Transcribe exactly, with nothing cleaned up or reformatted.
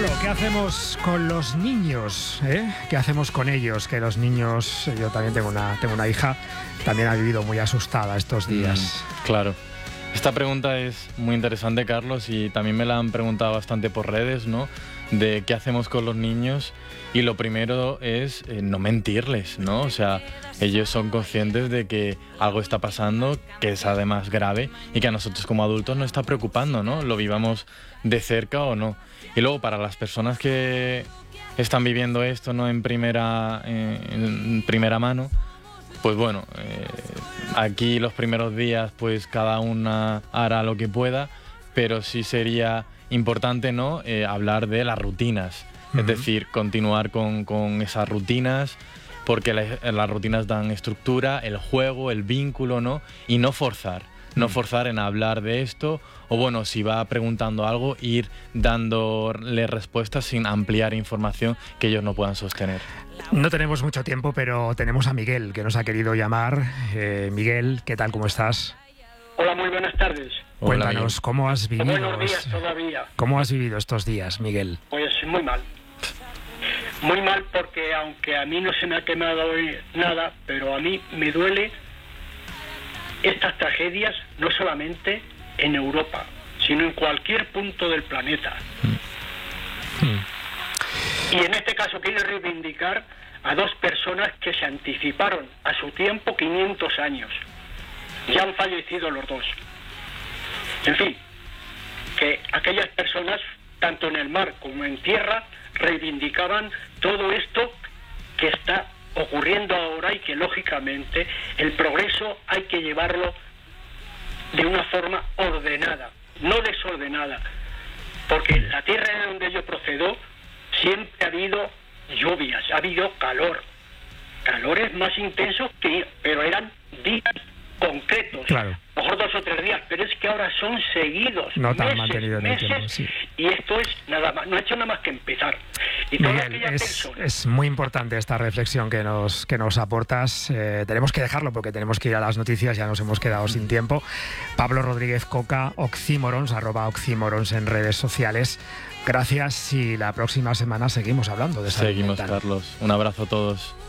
¿qué hacemos con los niños? ¿Eh? ¿Qué hacemos con ellos? Que los niños, yo también tengo una, tengo una hija, también ha vivido muy asustada estos días. Mm, claro. Esta pregunta es muy interesante, Carlos, y también me la han preguntado bastante por redes, ¿no? De qué hacemos con los niños. Y lo primero es eh, no mentirles, ¿no? O sea, ellos son conscientes de que algo está pasando, que es además grave y que a nosotros como adultos nos está preocupando, ¿no? Lo vivamos de cerca o no. Y luego para las personas que están viviendo esto, ¿no? En primera, eh, en primera mano, pues bueno, eh, aquí los primeros días pues cada una hará lo que pueda, pero sí sería importante, ¿no? Eh, hablar de las rutinas. Es decir, continuar con, con esas rutinas, porque la, las rutinas dan estructura, el juego, el vínculo, ¿no? Y no forzar, no forzar en hablar de esto, o bueno, si va preguntando algo, ir dándole respuestas sin ampliar información que ellos no puedan sostener. No tenemos mucho tiempo, pero tenemos a Miguel, que nos ha querido llamar. Eh, Miguel, ¿qué tal? ¿Cómo estás? Hola, muy buenas tardes. Cuéntanos, Hola, ¿cómo has vivido? Buenos días todavía. ¿Cómo has vivido estos días, Miguel? Pues muy mal. Muy mal porque aunque a mí no se me ha quemado hoy nada, pero a mí me duele estas tragedias no solamente en Europa, sino en cualquier punto del planeta. Mm. Y en este caso quiero reivindicar a dos personas que se anticiparon a su tiempo quinientos años. Ya han fallecido los dos. En fin, que aquellas personas, tanto en el mar como en tierra, reivindicaban todo esto que está ocurriendo ahora y que lógicamente el progreso hay que llevarlo de una forma ordenada, no desordenada, porque la tierra de donde yo procedo siempre ha habido lluvias, ha habido calor, calores más intensos que, pero eran días concretos, claro. A lo mejor dos o tres días, pero es que ahora son seguidos, no tan meses, mantenido en el meses, tiempo, sí. Y esto es nada más, no ha hecho nada más que empezar. Y Miguel, es, persona... es muy importante esta reflexión que nos, que nos aportas. Eh, tenemos que dejarlo porque tenemos que ir a las noticias, ya nos hemos quedado sin tiempo. Pablo Rodríguez Coca, Oxímorons, arroba Oxímorons en redes sociales. Gracias y la próxima semana seguimos hablando de salud Seguimos, mental. Carlos. Un abrazo a todos.